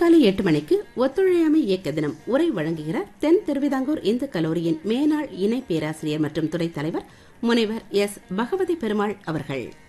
காலை 8 மணிக்கு ஒத்துழையாமை இயக்க தினம் உரை வழங்குகிறார் தென் திருவிதாங்கூர் இந்து கல்லூரியின் மேனாள் இணை பேராசிரியர் மற்றும் துறை தலைவர் முனைவர் எஸ் பகவதி பெருமாள் அவர்கள்.